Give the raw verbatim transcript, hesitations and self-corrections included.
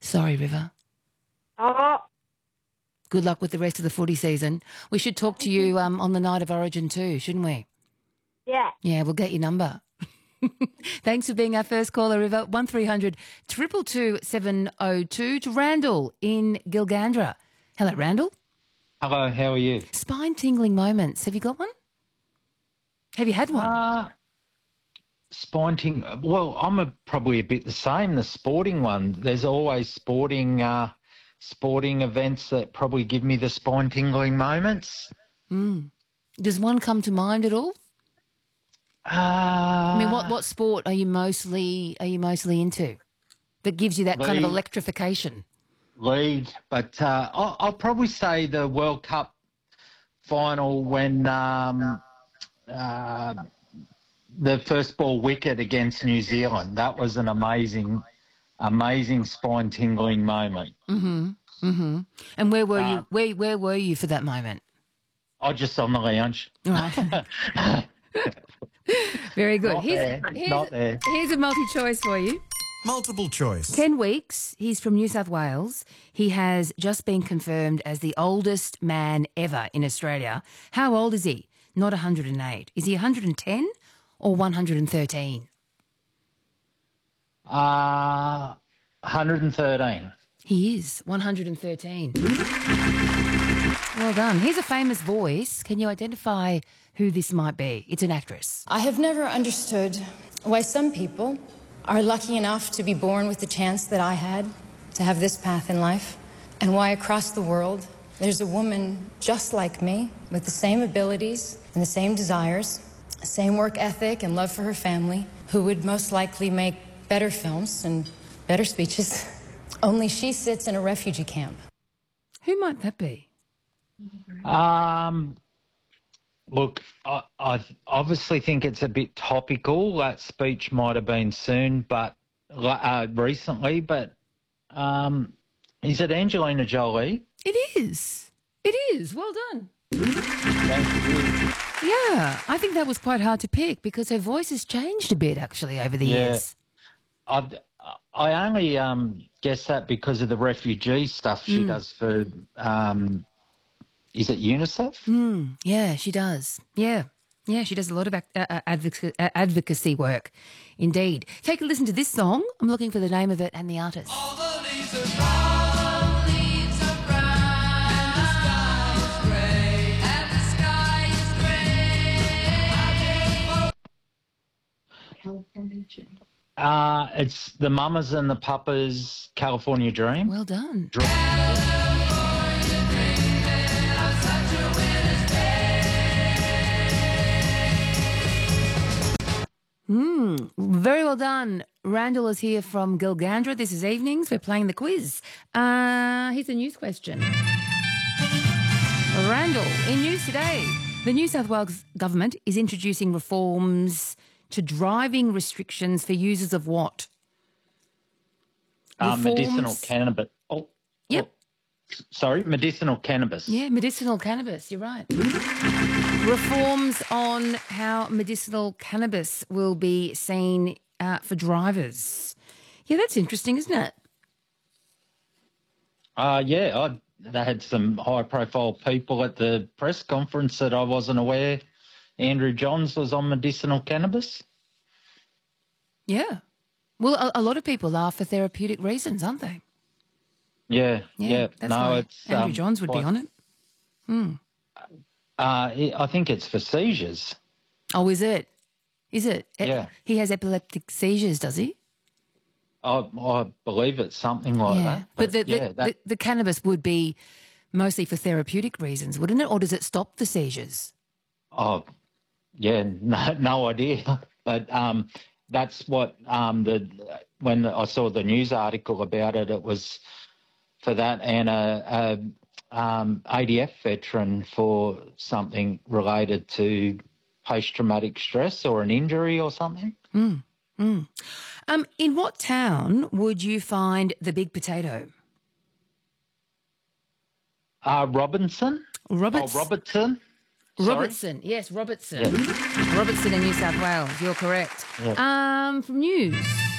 Sorry, River. Oh, Good luck with the rest of the footy season. We should talk to you um, on the night of Origin too, shouldn't we? yeah. Yeah, we'll get your number. Thanks for being our first caller, River. one three hundred two two two seven oh two to Randall in Gilgandra. Hello, Randall. Hello, how are you? Spine tingling moments. Have you got one? Have you had one? Uh, spine ting- Well, I'm a, probably a bit the same, the sporting one. There's always sporting uh, sporting events that probably give me the spine tingling moments. Mm. Does one come to mind at all? Uh, I mean, what, what sport are you mostly are you mostly into that gives you that kind of League. electrification? League, but uh, I'll, I'll probably say the World Cup final when um, uh, the first ball wicket against New Zealand. That was an amazing, amazing spine-tingling moment. Mm-hmm. Mm-hmm. And where were Uh, you? Where where were you for that moment? I just on the lounge. Right. Very good. Not Here's, there, here's, not there. here's a multi-choice for you. Multiple choice. Ken Weeks, he's from New South Wales. He has just been confirmed as the oldest man ever in Australia. How old is he? Not one hundred eight. Is he one hundred ten or one hundred thirteen? Uh, one hundred thirteen. He is one hundred thirteen. Well done. Here's a famous voice. Can you identify who this might be? It's an actress. I have never understood why some people are lucky enough to be born with the chance that I had to have this path in life, and why across the world there's a woman just like me with the same abilities and the same desires, the same work ethic and love for her family, who would most likely make better films and better speeches. Only she sits in a refugee camp. Who might that be? Um, look, I, I obviously think it's a bit topical. That speech might have been soon, but uh, recently. But um, is it Angelina Jolie? It is. It is. Well done. Thank you. Yeah, I think that was quite hard to pick because her voice has changed a bit actually over the Yeah. years. I I only um, guess that because of the refugee stuff she does for. Um, is it UNICEF? Mm, yeah, she does. Yeah. Yeah, she does a lot of ac- uh, advocacy, uh, advocacy work. Indeed. Take a listen to this song. I'm looking for the name of it and the artist. All the leaves are brown, leaves are brown, and the sky is grey, and the sky is grey. Uh, it's the Mamas and the Papas California Dream. Well done. Mm, very well done. Randall is here from Gilgandra. This is Evenings. We're playing the quiz. Uh, here's a news question. Randall, in news today, the New South Wales government is introducing reforms to driving restrictions for users of what? Uh, medicinal Reforms- cannabis. Oh, Yep. oh, sorry, medicinal cannabis. Yeah, medicinal cannabis. You're right. Reforms on how medicinal cannabis will be seen uh, for drivers. Yeah, that's interesting, isn't it? Uh, yeah, I, they had some high-profile people at the press conference that I wasn't aware Andrew Johns was on medicinal cannabis. Yeah. Well, a, a lot of people are for therapeutic reasons, aren't they? Yeah, yeah. That's no, why it's Andrew um, Johns would be quite- on it. Hmm. Uh, I think it's for seizures. Oh, is it? Is it? E- Yeah. He has epileptic seizures, does he? I, I believe it's something like yeah. that. But, the, the, yeah, that, the, the cannabis would be mostly for therapeutic reasons, wouldn't it? Or does it stop the seizures? oh, yeah, no, no idea. But um, that's what um, the when I saw the news article about it, it was for that and a, a um, A D F veteran for something related to post-traumatic stress or an injury or something. Mm. Mm. Um, in what town would you find the big potato? Uh, Robinson? Roberts- Oh, Robertson? Sorry? Robertson, yes, Robertson. Robertson in New South Wales, you're correct. Yeah. Um, from news.